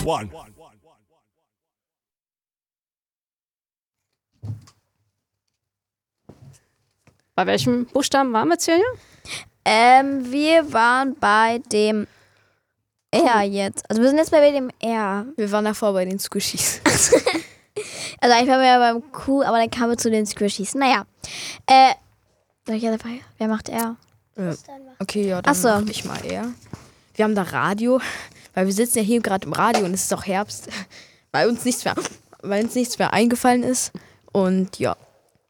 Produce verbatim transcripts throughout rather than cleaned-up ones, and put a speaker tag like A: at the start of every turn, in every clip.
A: Bei welchem Buchstaben waren wir, Celia?
B: Ähm, wir waren bei dem R jetzt. Also wir sind jetzt bei dem R.
C: Wir waren davor bei den Squishies.
B: Also eigentlich waren wir ja beim Q, aber dann kamen wir zu den Squishies. Naja. Äh, soll ich jetzt einfach, wer macht R?
C: Äh, okay, ja, dann
B: Ach so.
C: mach ich mal eher. Wir haben da Radio, weil wir sitzen ja hier gerade im Radio und es ist auch Herbst, weil uns nichts mehr, weil uns nichts mehr eingefallen ist. Und ja.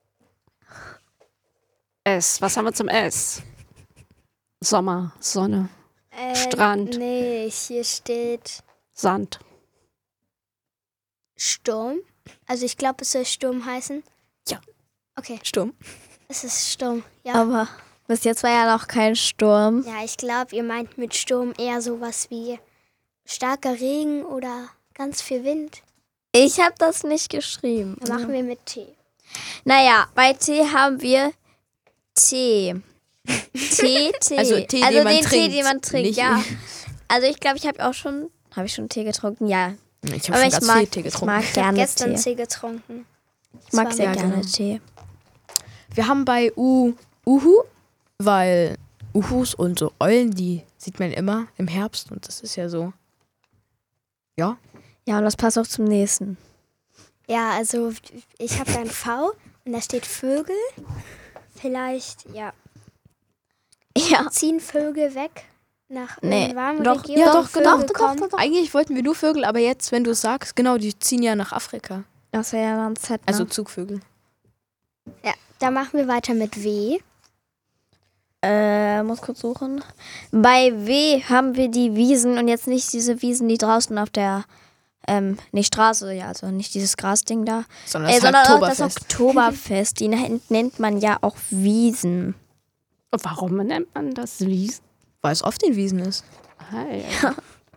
A: S. Was haben wir zum S? Sommer, Sonne,
D: Äh,
A: Strand.
D: Nee, hier steht
A: Sand.
D: Sturm. Also ich glaube, es soll Sturm heißen.
C: Ja.
D: Okay,
C: Sturm.
D: es ist Sturm. Ja,
B: Aber bis jetzt war ja noch kein Sturm.
D: ja ich glaube, ihr meint mit Sturm eher sowas wie starker Regen oder ganz viel Wind.
B: Ich habe das nicht geschrieben.
D: Dann machen wir mit T.
B: Naja, bei T haben wir Tee. Tee, Tee.
C: Also Tee,
B: also
C: den man
B: den
C: trinkt,
B: Tee, den man trinkt,
C: nicht-
B: ja. Also ich glaube, ich habe auch schon, habe ich schon Tee getrunken? Ja.
C: Ich
B: Aber
C: habe schon
B: ich
C: ganz
B: mag,
C: viel Tee
B: ich
C: getrunken.
B: mag
D: Ich habe
B: gerne
D: gestern
B: Tee.
D: Tee getrunken.
B: Ich mag
D: Das
B: sehr
D: war
B: gerne
C: genau.
B: Tee.
C: Wir haben bei U Uhu, weil Uhus und so Eulen, die sieht man immer im Herbst und das ist ja so. Ja.
B: Ja, und das passt auch zum nächsten.
D: Ja, also ich habe da ein V und da steht Vögel. Vielleicht, ja,
B: Ja.
D: ziehen Vögel weg nach
B: Nee,
D: warmen
B: doch,
D: Regionen.
C: ja, doch,
D: Vögel
C: genau,
B: doch,
D: kommen.
B: doch, doch.
C: Eigentlich wollten wir nur Vögel, aber jetzt, wenn du es sagst, genau, die ziehen ja nach Afrika.
B: Das wäre ja dann Z, ne?
C: Also Zugvögel.
D: Ja, da machen wir weiter mit W.
B: Äh, muss kurz suchen. Bei W haben wir die Wiesen und jetzt nicht diese Wiesen, die draußen auf der, ähm, nicht Straße, ja, also nicht dieses Grasding da,
C: Sondern
B: äh,
C: das
B: sondern auch das
C: Oktoberfest.
B: Oktoberfest. Die nennt, nennt man ja auch Wiesen.
A: Und warum nennt man das Wiesen?
C: Weil es auf den Wiesen ist.
A: Ah, ja.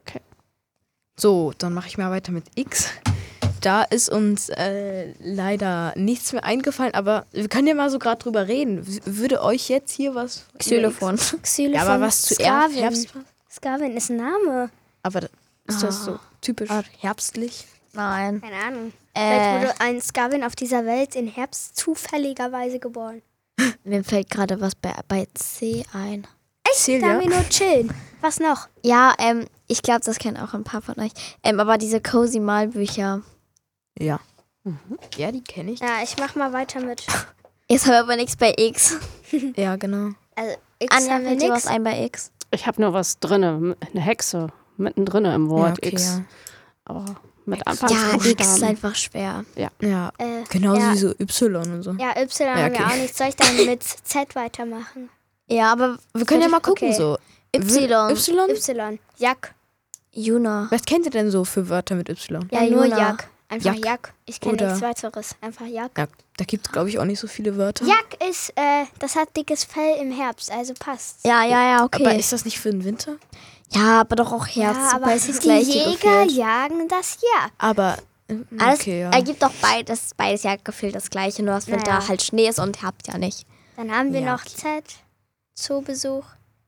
C: So, dann mache ich mal weiter mit X. Da ist uns äh, leider nichts mehr eingefallen, aber wir können ja mal so gerade drüber reden. W- Würde euch jetzt hier was...
B: Xylophon.
D: Xylophon.
C: Ja, aber was zu
D: Skavin.
C: Herbst...
D: Skavin ist ein Name.
C: Aber ist das so typisch herbstlich?
B: Nein.
D: Keine Ahnung. Vielleicht
B: Äh,
D: wurde ein Skavin auf dieser Welt im Herbst zufälligerweise geboren.
B: mir fällt gerade was bei, bei C ein.
D: Da haben wir nur chillen. Was noch?
B: Ja, ähm, ich glaube, das kennen auch ein paar von euch. Ähm, aber diese Cozy Malbücher.
C: Ja. Ja, die kenne ich.
D: Ja, ich mach mal weiter mit.
B: Jetzt haben wir aber nichts bei X.
C: Ja, genau.
D: Also, X
B: Anja,
D: haben wir
B: fällt dir
D: nix.
B: was ein bei X?
A: Ich habe nur was drinne, eine Hexe mittendrin im Wort
C: ja, okay,
A: X.
C: Ja,
A: Aber mit
B: Ja, X ist
A: Anfangsbuchstaben.
B: einfach schwer.
C: ja.
D: Äh,
C: Genauso
D: ja,
C: wie so Y und so.
D: ja, Y
C: Ja,
D: haben wir
C: okay.
D: auch nicht. Soll ich dann mit Z weitermachen?
B: Ja, aber
C: Wir können ja mal gucken,
D: Okay.
C: so.
B: Y.
C: Y?
D: Y. Jack.
B: Juna.
C: Was kennt ihr denn so für Wörter mit Y?
D: Ja,
B: Ja,
D: nur
B: Juna.
D: Jack. Einfach
C: Jack.
D: Jack. Ich kenne
C: Oder-
D: nichts weiteres. Einfach Jack.
C: Ja, da gibt es, glaube ich, auch nicht so viele Wörter.
D: Jack ist, äh, das hat dickes Fell im Herbst, also passt.
B: Ja, ja, ja, okay.
C: Aber ist das nicht für den Winter?
B: ja, aber doch auch Herz.
D: Ja, aber
B: Super ist das
D: die
B: gleiche
D: Jäger
B: gefühlt.
D: jagen das Jack.
C: Aber, äh,
B: Alles
C: okay, ja.
B: ergibt doch beides, beides ja gefühlt das gleiche, nur dass wenn
D: Naja.
B: da halt Schnee ist und habt ja nicht.
D: Dann haben wir
C: Ja,
D: noch
C: okay.
D: Z. Zoobesuch.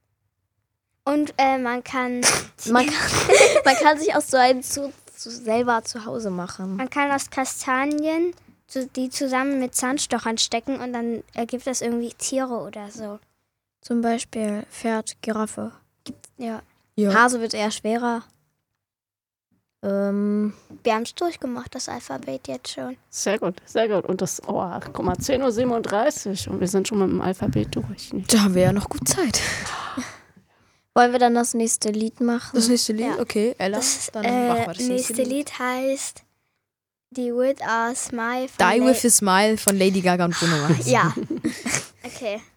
D: Und äh, man kann
B: Man kann, man kann sich auch so einen zu, zu selber zu Hause machen.
D: man kann aus Kastanien zu, die zusammen mit Zahnstochern stecken und dann ergibt das irgendwie Tiere oder so.
B: Zum Beispiel Pferd, Giraffe.
D: Ja.
C: ja.
B: Hase wird eher schwerer. Ähm,
D: Wir haben es durchgemacht, das Alphabet jetzt schon.
A: Sehr gut, sehr gut. Und das, oh, guck mal, zehn Uhr siebenunddreißig und wir sind schon mit dem Alphabet durch.
C: Da haben wir ja noch gut Zeit.
B: wollen wir dann das nächste Lied machen?
C: Das nächste Lied,
D: Ja.
C: okay, Ella,
D: Das
C: dann
D: äh,
C: machen wir das
D: nächste Lied heißt Die With a Smile von
C: Die
D: La-
C: With a Smile von Lady Gaga und Bruno Mars.
D: Ja. Okay.